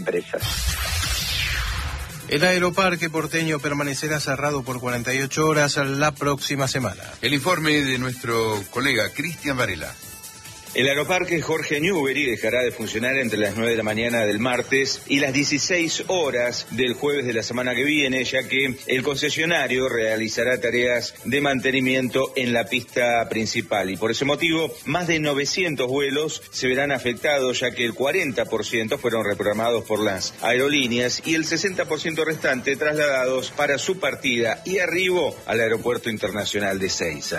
empresas. El aeroparque porteño permanecerá cerrado por 48 horas la próxima semana. El informe de nuestro colega Cristian Varela. El aeroparque Jorge Newbery dejará de funcionar entre las 9 de la mañana del martes y las 16 horas del jueves de la semana que viene, ya que el concesionario realizará tareas de mantenimiento en la pista principal. Y por ese motivo, más de 900 vuelos se verán afectados, ya que el 40% fueron reprogramados por las aerolíneas y el 60% restante trasladados para su partida y arribo al Aeropuerto Internacional de Ezeiza.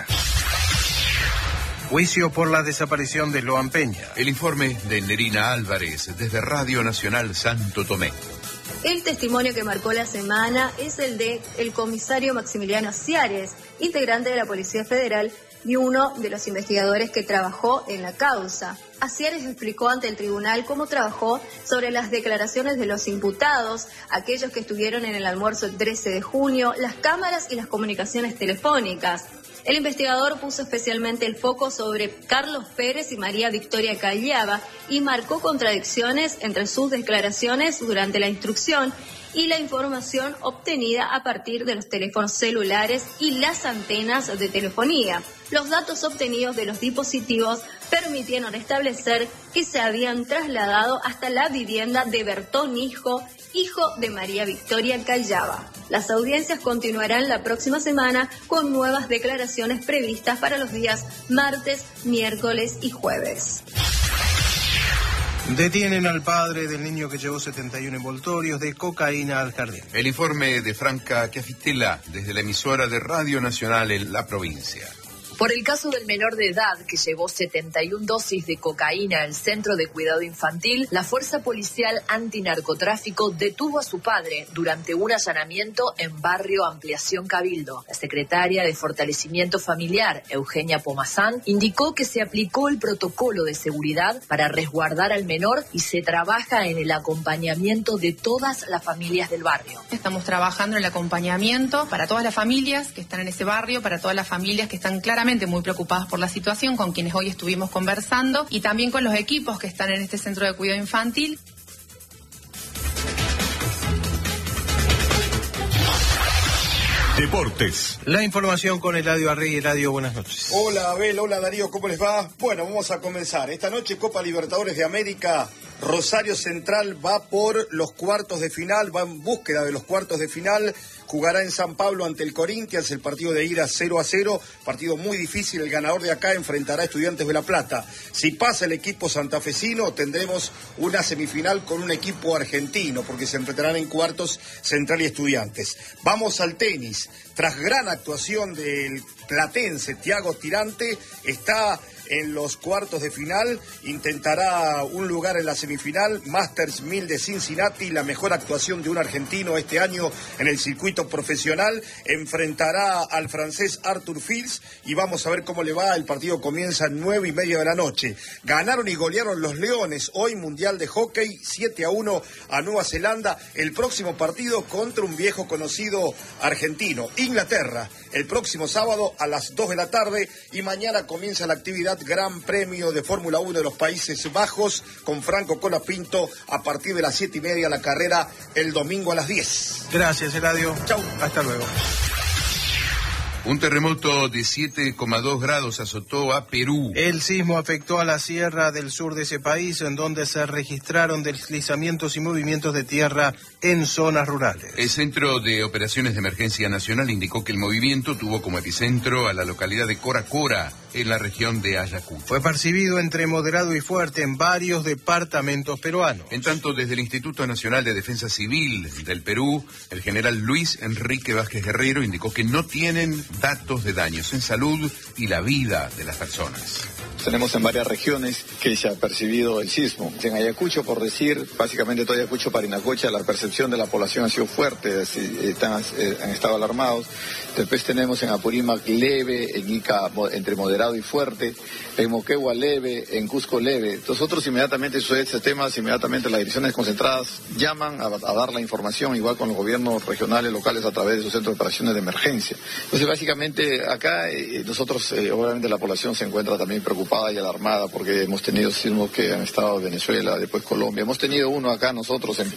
Juicio por la desaparición de Loan Peña. El informe de Nerina Álvarez desde Radio Nacional Santo Tomé. El testimonio que marcó la semana es el de el comisario Maximiliano Ciares, integrante de la Policía Federal y uno de los investigadores que trabajó en la causa. Ciares explicó ante el tribunal cómo trabajó sobre las declaraciones de los imputados, aquellos que estuvieron en el almuerzo el 13 de junio, las cámaras y las comunicaciones telefónicas. El investigador puso especialmente el foco sobre Carlos Pérez y María Victoria Callava y marcó contradicciones entre sus declaraciones durante la instrucción y la información obtenida a partir de los teléfonos celulares y las antenas de telefonía. Los datos obtenidos de los dispositivos permitieron establecer que se habían trasladado hasta la vivienda de Bertón Hijo de María Victoria Callava. Las audiencias continuarán la próxima semana con nuevas declaraciones previstas para los días martes, miércoles y jueves. Detienen al padre del niño que llevó 71 envoltorios de cocaína al jardín. El informe de Franca Chiafitella desde la emisora de Radio Nacional en la provincia. Por el caso del menor de edad que llevó 71 dosis de cocaína al Centro de Cuidado Infantil, la Fuerza Policial Antinarcotráfico detuvo a su padre durante un allanamiento en Barrio Ampliación Cabildo. La secretaria de Fortalecimiento Familiar, Eugenia Pomazán, indicó que se aplicó el protocolo de seguridad para resguardar al menor y se trabaja en el acompañamiento de todas las familias del barrio. Estamos trabajando en el acompañamiento para todas las familias que están en ese barrio, para todas las familias que están claramente muy preocupadas por la situación, con quienes hoy estuvimos conversando, y también con los equipos que están en este centro de cuidado infantil. Deportes. La información con Eladio Arrey. Eladio, buenas noches. Hola Abel, hola Darío, ¿cómo les va? Bueno, vamos a comenzar. Esta noche Copa Libertadores de América, Rosario Central va por los cuartos de final, va en búsqueda de los cuartos de final. Jugará en San Pablo ante el Corinthians, el partido de ida 0-0, partido muy difícil. El ganador de acá enfrentará a Estudiantes de La Plata. Si pasa el equipo santafesino, tendremos una semifinal con un equipo argentino, porque se enfrentarán en cuartos Central y Estudiantes. Vamos al tenis. Tras gran actuación del platense Thiago Tirante, está en los cuartos de final, intentará un lugar en la semifinal. Masters 1000 de Cincinnati, la mejor actuación de un argentino este año en el circuito profesional. Enfrentará al francés Arthur Fils y vamos a ver cómo le va. El partido comienza a 9:30 de la noche. Ganaron y golearon los Leones hoy, Mundial de Hockey, 7-1 a Nueva Zelanda. El próximo partido contra un viejo conocido argentino, Inglaterra, el próximo sábado a las 2 de la tarde, y mañana comienza la actividad Gran Premio de Fórmula 1 de los Países Bajos con Franco Colapinto a partir de las 7:30, la carrera el domingo a las 10. Gracias, Eladio. Chau. Hasta luego. Un terremoto de 7,2 grados azotó a Perú. El sismo afectó a la sierra del sur de ese país, en donde se registraron deslizamientos y movimientos de tierra en zonas rurales. El Centro de Operaciones de Emergencia Nacional indicó que el movimiento tuvo como epicentro a la localidad de Cora Cora, en la región de Ayacucho. Fue percibido entre moderado y fuerte en varios departamentos peruanos. En tanto, desde el Instituto Nacional de Defensa Civil del Perú, el general Luis Enrique Vázquez Guerrero indicó que no tienen datos de daños en salud y la vida de las personas. Tenemos en varias regiones que se ha percibido el sismo. En Ayacucho, por decir, básicamente todo Ayacucho, Parinacocha, la percepción de la población ha sido fuerte, han estado alarmados. Después tenemos en Apurímac leve, en Ica entre moderado y fuerte, en Moquegua leve, en Cusco leve. Nosotros inmediatamente sucede este tema, inmediatamente las direcciones concentradas llaman a dar la información, igual con los gobiernos regionales, locales, a través de sus centros de operaciones de emergencia. Entonces, básicamente, acá nosotros, obviamente la población se encuentra también preocupada y alarmada porque hemos tenido sismos que han estado en Venezuela, después Colombia. Hemos tenido uno acá nosotros en